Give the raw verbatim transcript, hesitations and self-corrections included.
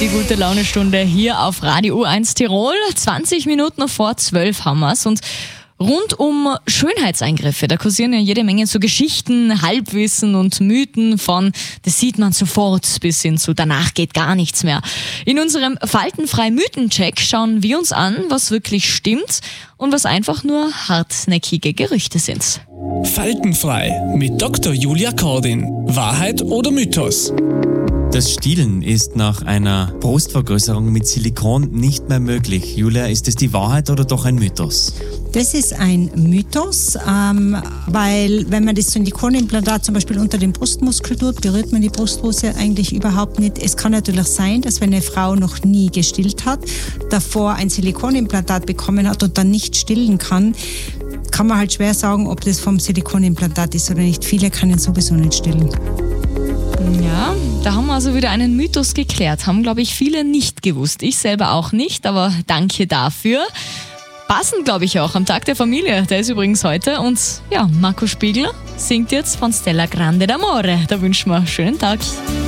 Die gute Laune-Stunde hier auf Radio U eins Tirol. zwanzig Minuten vor zwölf haben wir's. Und rund um Schönheitseingriffe, da kursieren ja jede Menge so Geschichten, Halbwissen und Mythen von das sieht man sofort bis hin zu danach geht gar nichts mehr. In unserem faltenfrei Mythencheck schauen wir uns an, was wirklich stimmt und was einfach nur hartnäckige Gerüchte sind. Faltenfrei mit Doktor Julia Kordin. Wahrheit oder Mythos? Das Stillen ist nach einer Brustvergrößerung mit Silikon nicht mehr möglich. Julia, ist es die Wahrheit oder doch ein Mythos? Das ist ein Mythos, ähm, weil wenn man das Silikonimplantat zum Beispiel unter den Brustmuskel tut, berührt man die Brustdrüse eigentlich überhaupt nicht. Es kann natürlich sein, dass wenn eine Frau noch nie gestillt hat, davor ein Silikonimplantat bekommen hat und dann nicht stillen kann, kann man halt schwer sagen, ob das vom Silikonimplantat ist oder nicht. Viele können sowieso nicht stillen. Ja, da haben wir also wieder einen Mythos geklärt. Haben, glaube ich, viele nicht gewusst. Ich selber auch nicht, aber danke dafür. Passend, glaube ich, auch am Tag der Familie. Der ist übrigens heute. Und ja, Marco Spiegel singt jetzt von Stella Grande d'Amore. Da wünschen wir einen schönen Tag.